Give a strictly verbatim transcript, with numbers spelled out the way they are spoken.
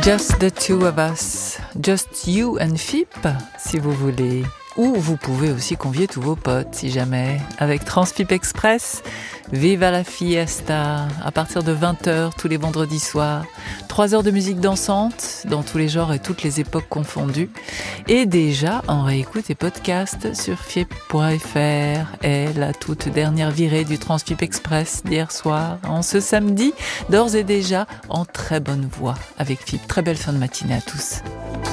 Just the two of us, just you and Phip, si vous voulez. Ou vous pouvez aussi convier tous vos potes, si jamais. Avec Transphip Express, Viva la Fiesta, à partir de vingt heures tous les vendredis soirs. trois heures de musique dansante, dans tous les genres et toutes les époques confondues. Et déjà en réécoute et podcast sur phip point f r. Et la toute dernière virée du Transphip Express d'hier soir, en ce samedi, d'ores et déjà en très bonne voie avec Phip. Très belle fin de matinée à tous.